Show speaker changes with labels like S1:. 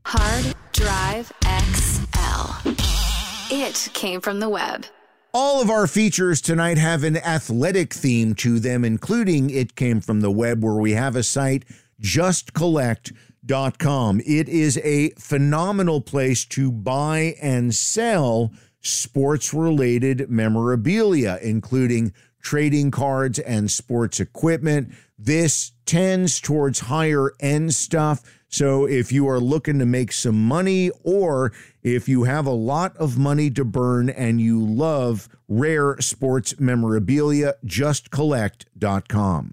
S1: Hard Drive XL. It came from the web.
S2: All of our features tonight have an athletic theme to them, including It Came From the Web, where we have a site, justcollect.com. It is a phenomenal place to buy and sell sports-related memorabilia, including trading cards and sports equipment. This tends towards higher-end stuff. So if you are looking to make some money, or if you have a lot of money to burn and you love rare sports memorabilia, justcollect.com.